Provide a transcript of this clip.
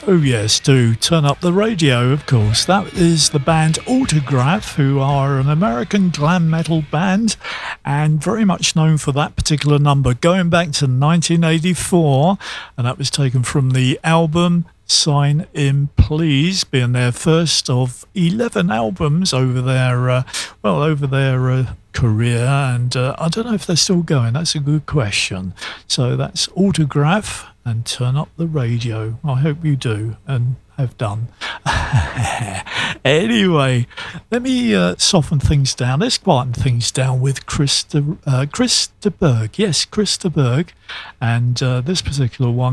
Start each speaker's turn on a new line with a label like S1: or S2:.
S1: Oh yes, do turn up the radio, of course. That is the band Autograph, who are an American glam metal band and very much known for that particular number going back to 1984, and that was taken from the album Sign In Please, being their first of 11 albums over their career, and I don't know if they're still going. That's a good question. So that's Autograph and Turn Up the Radio. I hope you do and have done. Anyway, let me soften things down. Let's quieten things down with Chris de Burgh. Yes, Chris de Burgh. And this particular one